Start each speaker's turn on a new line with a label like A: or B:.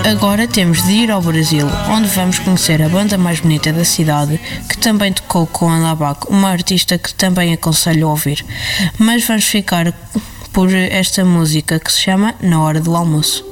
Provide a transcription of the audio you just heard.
A: Agora temos de ir ao Brasil, onde vamos conhecer a banda mais bonita da cidade, que também tocou com a Labac, uma artista que também aconselho a ouvir. Mas vamos ficar por esta música que se chama Na Hora do Almoço.